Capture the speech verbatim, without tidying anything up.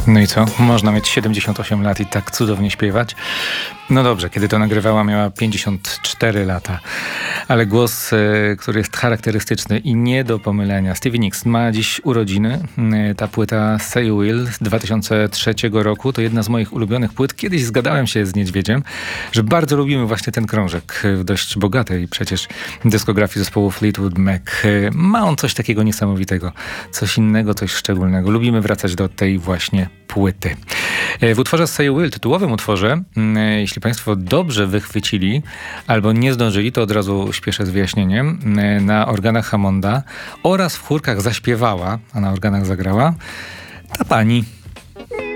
No i co? Można mieć siedemdziesiąt osiem lat i tak cudownie śpiewać? No dobrze, kiedy to nagrywała, miała pięćdziesiąt cztery lata. Ale głos, y, który jest charakterystyczny i nie do pomylenia. Stevie Nicks ma dziś urodziny. Y, ta płyta Say You Will z dwa tysiące trzeciego roku to jedna z moich ulubionych płyt. Kiedyś zgadałem się z Niedźwiedziem, że bardzo lubimy właśnie ten krążek w dość bogatej przecież dyskografii zespołu Fleetwood Mac. Y, ma on coś takiego niesamowitego. Coś innego, coś szczególnego. Lubimy wracać do tej właśnie płyty. W utworze Say You Will, tytułowym utworze, jeśli Państwo dobrze wychwycili albo nie zdążyli, to od razu śpieszę z wyjaśnieniem, na organach Hammonda oraz w chórkach zaśpiewała, a na organach zagrała ta pani.